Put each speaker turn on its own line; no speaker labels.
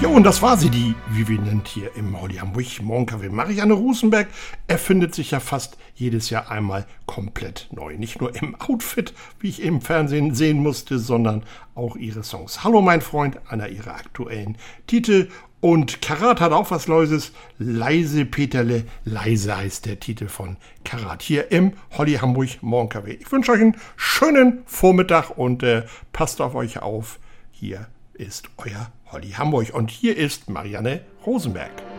Ja, und das war sie, die Vivinent hier im Holly Hamburg Morgencafé. Marianne Rosenberg erfindet sich ja fast jedes Jahr einmal komplett neu. Nicht nur im Outfit, wie ich im Fernsehen sehen musste, sondern auch ihre Songs. Hallo mein Freund, einer ihrer aktuellen Titel. Und Karat hat auch was Neues. Leise Peterle, leise heißt der Titel von Karat hier im Holly Hamburg Morgencafé. Ich wünsche euch einen schönen Vormittag und passt auf euch auf. Hier ist euer Holly Hamburg und hier ist Marianne Rosenberg.